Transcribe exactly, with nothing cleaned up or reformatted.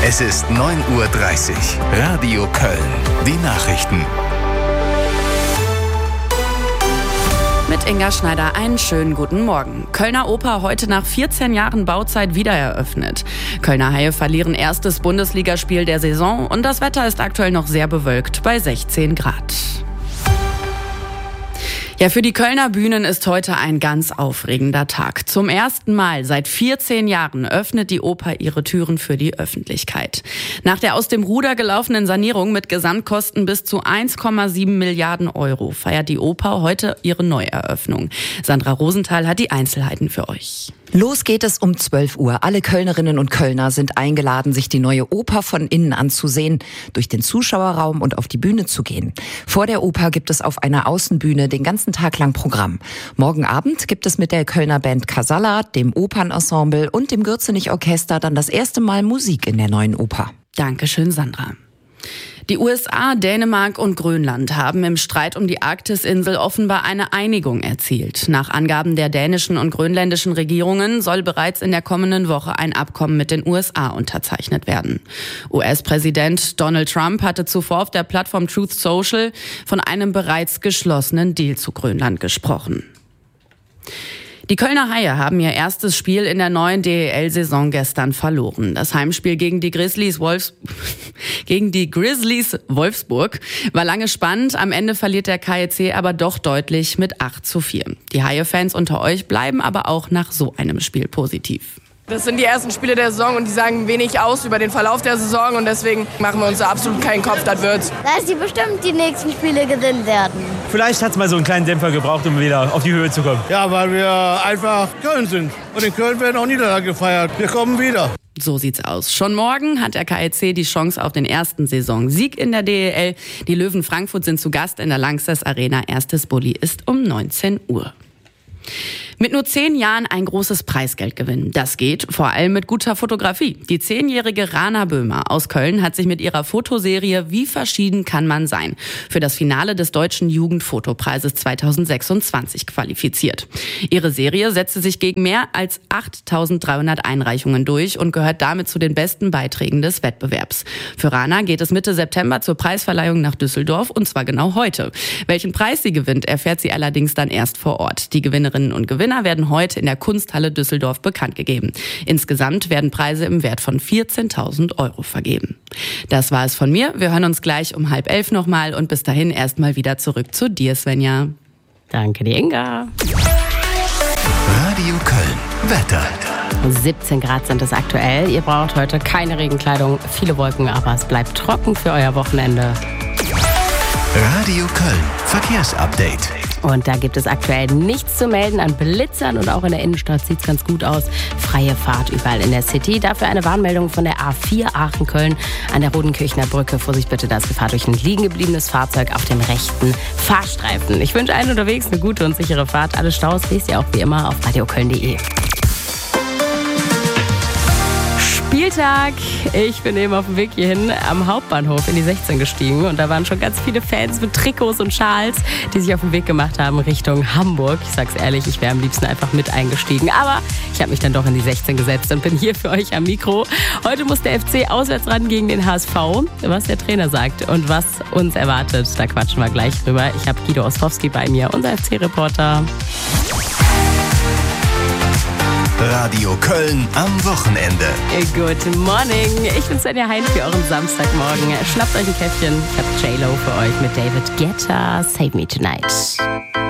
Es ist neun Uhr dreißig. Radio Köln. Die Nachrichten. Mit Inga Schneider einen schönen guten Morgen. Kölner Oper heute nach vierzehn Jahren Bauzeit wieder eröffnet. Kölner Haie verlieren erstes Bundesligaspiel der Saison und das Wetter ist aktuell noch sehr bewölkt bei sechzehn Grad. Ja, für die Kölner Bühnen ist heute ein ganz aufregender Tag. Zum ersten Mal seit vierzehn Jahren öffnet die Oper ihre Türen für die Öffentlichkeit. Nach der aus dem Ruder gelaufenen Sanierung mit Gesamtkosten bis zu eins Komma sieben Milliarden Euro feiert die Oper heute ihre Neueröffnung. Sandra Rosenthal hat die Einzelheiten für euch. Los geht es um zwölf Uhr. Alle Kölnerinnen und Kölner sind eingeladen, sich die neue Oper von innen anzusehen, durch den Zuschauerraum und auf die Bühne zu gehen. Vor der Oper gibt es auf einer Außenbühne den ganzen Tag lang Programm. Morgen Abend gibt es mit der Kölner Band Casalla, dem Opernensemble und dem Gürzenich-Orchester dann das erste Mal Musik in der neuen Oper. Dankeschön, Sandra. Die U S A, Dänemark und Grönland haben im Streit um die Arktis-Insel offenbar eine Einigung erzielt. Nach Angaben der dänischen und grönländischen Regierungen soll bereits in der kommenden Woche ein Abkommen mit den U S A unterzeichnet werden. U S-Präsident Donald Trump hatte zuvor auf der Plattform Truth Social von einem bereits geschlossenen Deal zu Grönland gesprochen. Die Kölner Haie haben ihr erstes Spiel in der neuen D E L-Saison gestern verloren. Das Heimspiel gegen die Grizzlies, Wolfs gegen die Grizzlies Wolfsburg war lange spannend. Am Ende verliert der K E C aber doch deutlich mit acht zu vier. Die Haie-Fans unter euch bleiben aber auch nach so einem Spiel positiv. Das sind die ersten Spiele der Saison und die sagen wenig aus über den Verlauf der Saison und deswegen machen wir uns da absolut keinen Kopf, das wird's. Dass sie bestimmt die nächsten Spiele gewinnen werden. Vielleicht hat es mal so einen kleinen Dämpfer gebraucht, um wieder auf die Höhe zu kommen. Ja, weil wir einfach Köln sind. Und in Köln werden auch Niederlagen gefeiert. Wir kommen wieder. So sieht's aus. Schon morgen hat der K E C die Chance auf den ersten Saisonsieg in der D E L. Die Löwen Frankfurt sind zu Gast in der Lanxess Arena. Erstes Bulli ist um neunzehn Uhr. Mit nur zehn Jahren ein großes Preisgeld gewinnen. Das geht vor allem mit guter Fotografie. Die zehnjährige Rana Böhmer aus Köln hat sich mit ihrer Fotoserie Wie verschieden kann man sein für das Finale des Deutschen Jugendfotopreises zweitausendsechsundzwanzig qualifiziert. Ihre Serie setzte sich gegen mehr als achttausenddreihundert Einreichungen durch und gehört damit zu den besten Beiträgen des Wettbewerbs. Für Rana geht es Mitte September zur Preisverleihung nach Düsseldorf und zwar genau heute. Welchen Preis sie gewinnt, erfährt sie allerdings dann erst vor Ort. Die Gewinnerinnen und Gewinner werden heute in der Kunsthalle Düsseldorf bekannt gegeben. Insgesamt werden Preise im Wert von vierzehntausend Euro vergeben. Das war es von mir. Wir hören uns gleich um halb elf nochmal und bis dahin erstmal wieder zurück zu dir, Svenja. Danke dir, Inga. Radio Köln. Wetter. siebzehn Grad sind es aktuell. Ihr braucht heute keine Regenkleidung, viele Wolken, aber es bleibt trocken für euer Wochenende. Radio Köln. Verkehrsupdate. Und da gibt es aktuell nichts zu melden an Blitzern und auch in der Innenstadt sieht es ganz gut aus. Freie Fahrt überall in der City. Dafür eine Warnmeldung von der A vier Aachen-Köln an der Rodenkirchner Brücke. Vorsicht bitte, da ist Gefahr durch ein liegen gebliebenes Fahrzeug auf dem rechten Fahrstreifen. Ich wünsche allen unterwegs eine gute und sichere Fahrt. Alle Staus lest ihr auch wie immer auf radioköln punkt de. Spieltag. Ich bin eben auf dem Weg hierhin am Hauptbahnhof in die sechzehn gestiegen und da waren schon ganz viele Fans mit Trikots und Schals, die sich auf den Weg gemacht haben Richtung Hamburg. Ich sag's ehrlich, ich wäre am liebsten einfach mit eingestiegen, aber ich habe mich dann doch in die sechzehn gesetzt und bin hier für euch am Mikro. Heute muss der F C auswärts ran gegen den H S V. Was der Trainer sagt und was uns erwartet, da quatschen wir gleich drüber. Ich habe Guido Ostrowski bei mir, unser F C-Reporter. Radio Köln am Wochenende. Good morning. Ich bin Svenja Hein für euren Samstagmorgen. Schnappt euch ein Käffchen. Ich habe J-Lo für euch mit David Guetta. Save Me Tonight.